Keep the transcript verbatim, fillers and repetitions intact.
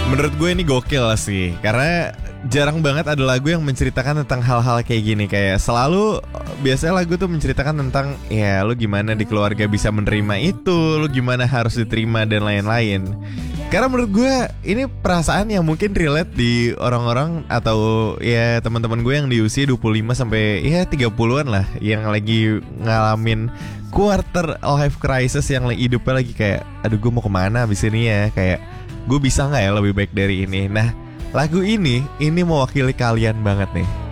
Menurut gue ini gokil sih, karena jarang banget ada lagu yang menceritakan tentang hal-hal kayak gini. Kayak selalu biasanya lagu tuh menceritakan tentang ya lu gimana di keluarga bisa menerima itu, lu gimana harus diterima dan lain-lain. Karena menurut gue ini perasaan yang mungkin relate di orang-orang atau ya teman-teman gue yang di usia dua puluh lima sampai ya tiga puluhan lah, yang lagi ngalamin quarter life crisis, yang lagi hidupnya lagi kayak aduh gue mau kemana abis ini ya, kayak gue bisa gak ya lebih baik dari ini. Nah lagu ini, ini mewakili kalian banget nih.